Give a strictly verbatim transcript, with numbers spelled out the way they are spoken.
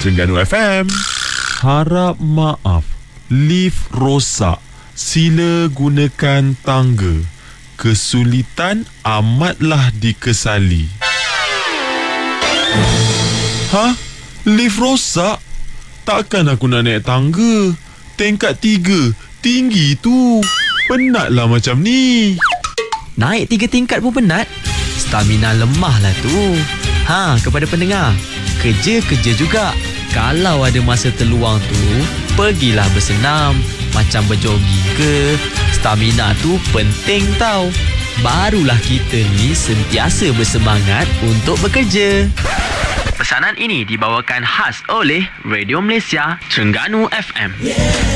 Terengganu F M. Harap maaf, lift rosak. Sila gunakan tangga. Kesulitan amatlah dikesali. Hah? Lift rosak? Takkan aku nak naik tangga? Tingkat tiga. Tinggi tu. Penatlah macam ni. Naik tiga tingkat pun penat? Stamina lemah lah tu. Ha, kepada pendengar, kerja-kerja juga. Kalau ada masa terluang tu, pergilah bersenam. Macam berjoging ke. Stamina tu penting tau. Barulah kita ni sentiasa bersemangat untuk bekerja. Pesanan ini dibawakan khas oleh Radio Malaysia Terengganu F M.